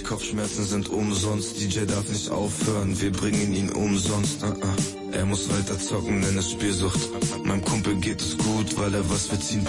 Kopfschmerzen sind umsonst. DJ darf nicht aufhören, wir bringen ihn umsonst. Er muss weiter zocken, denn es Spielsucht. Meinem Kumpel geht es gut, weil er was für ziehen